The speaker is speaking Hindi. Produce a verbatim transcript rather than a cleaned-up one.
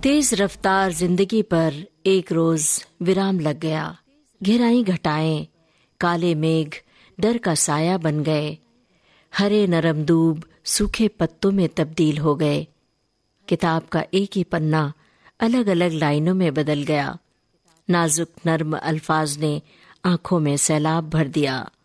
तेज रफ्तार जिंदगी पर एक रोज विराम लग गया। गहराई घटाएं, काले मेघ डर का साया बन गए। हरे नरम दूब सूखे पत्तों में तब्दील हो गए। किताब का एक ही पन्ना अलग अलग लाइनों में बदल गया। नाजुक नर्म अल्फाज ने आंखों में सैलाब भर दिया।